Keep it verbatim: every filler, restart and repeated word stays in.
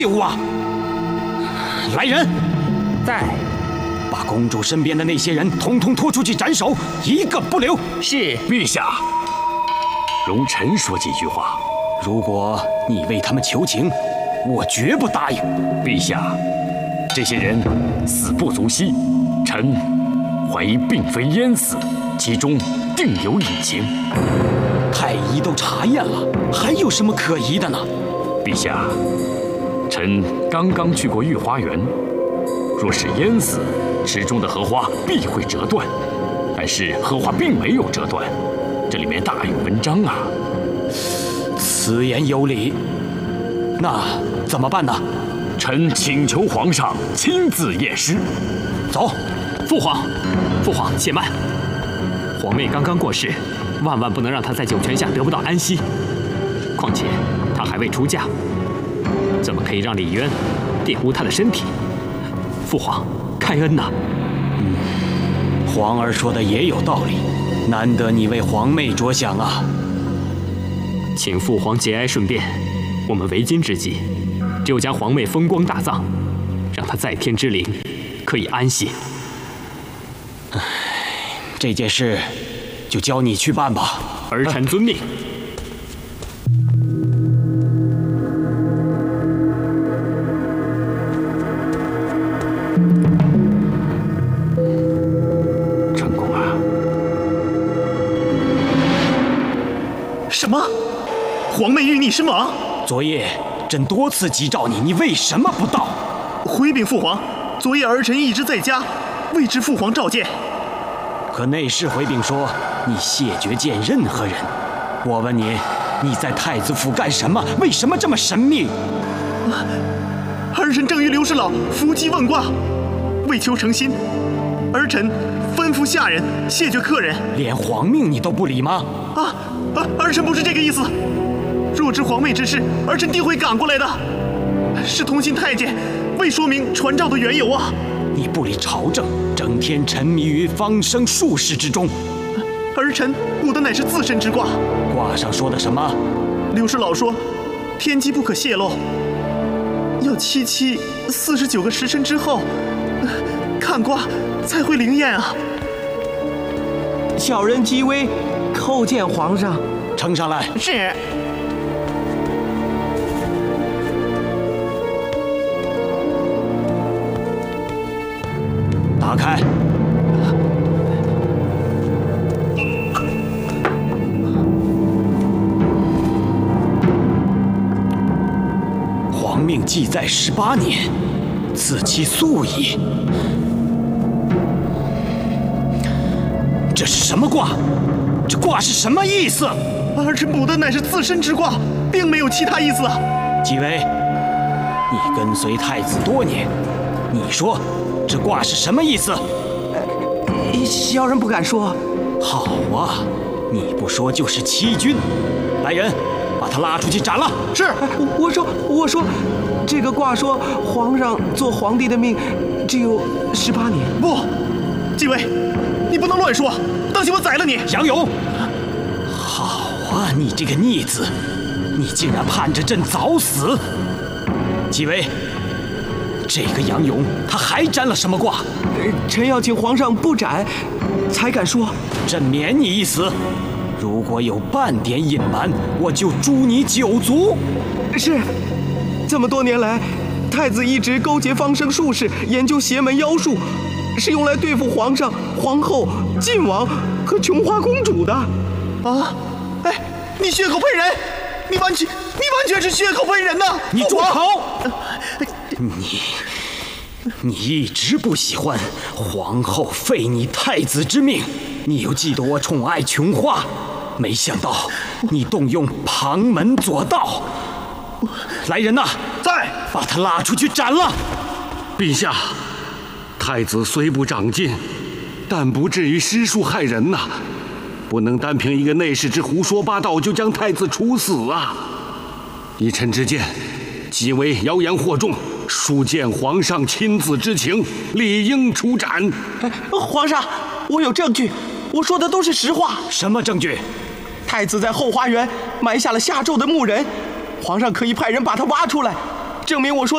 物啊！来人， 在， 把公主身边的那些人统统拖出去斩首，一个不留。 是。 陛下，容臣说几句话。 如果你为他们求情，我绝不答应。 陛下，这些人死不足惜，臣怀疑并非淹死，其中定有隐情。 太医都查验了，还有什么可疑的呢？ 陛下，臣刚刚去过御花园，若是淹死，池中的荷花必会折断，但是荷花并没有折断，这里面大有文章啊！ 此言有理，那怎么办呢？ 臣请求皇上亲自验尸。 走。 父皇，父皇且慢，皇妹刚刚过世，万万不能让她在九泉下得不到安息。况且她还未出嫁，怎么可以让李渊玷污她的身体？父皇，开恩呐！ 嗯，皇儿说的也有道理，难得你为皇妹着想啊。 请父皇节哀顺变，我们为今之计，只有将皇妹风光大葬，让她在天之灵可以安息。 唉，这件事就交你去办吧。 儿臣遵命。 成功啊！ 什么？皇妹遇逆身亡？ 昨夜朕多次急召你，你为什么不到？ 回禀父皇，昨夜儿臣一直在家，未知父皇召见。 可内侍回禀说你谢绝见任何人。我问你，你在太子府干什么？为什么这么神秘？ 啊，儿臣正与刘氏老伏击问卦，为求诚心，儿臣吩咐下人谢绝客人。 连皇命你都不理吗？ 啊啊！儿臣不是这个意思。若知皇妹之事，儿臣定会赶过来的。是同心太监未说明传召的缘由啊！ 你不理朝政，整天沉迷于方生术士之中。 儿臣卜的乃是自身之卦， 卦上说的什么？ 刘氏老说，天机不可泄露，要七七四十九个时辰之后，看卦才会灵验啊！ 小人姬微叩见皇上。 呈上来。 是。 打开。皇命记载十八年，此期速矣。这是什么卦？这卦是什么意思？ 儿臣卜的乃是自身之卦，并没有其他意思啊。 纪微，你跟随太子多年，你说这卦是什么意思？ 呃，小人不敢说。 好啊，你不说就是欺君。来人，把他拉出去斩了。 是。 我说，我说，这个卦说皇上做皇帝的命只有十八年。 不，纪微，你不能乱说，当心我宰了你。 杨勇，好啊，你这个逆子，你竟然盼着朕早死。纪微，这个杨勇他还占了什么卦？ 呃，臣要请皇上不斩，才敢说。 朕免你一死。如果有半点隐瞒，我就诛你九族。 是。这么多年来，太子一直勾结方生术士，研究邪门妖术，是用来对付皇上、皇后、晋王和琼花公主的。 啊！哎，你血口喷人！你完全，你完全是血口喷人呐！ 你住口！你，你一直不喜欢皇后废你太子之命，你又嫉妒我宠爱琼花，没想到你动用旁门左道。来人呐， 在， 把他拉出去斩了。 陛下，太子虽不长进，但不至于施术害人呐、啊，不能单凭一个内侍之胡说八道就将太子处死啊！依臣之见，纪微谣言惑众，疏见皇上亲自知情，理应处斩。 哎，皇上，我有证据，我说的都是实话。 什么证据？ 太子在后花园埋下了下咒的木人，皇上可以派人把他挖出来，证明我说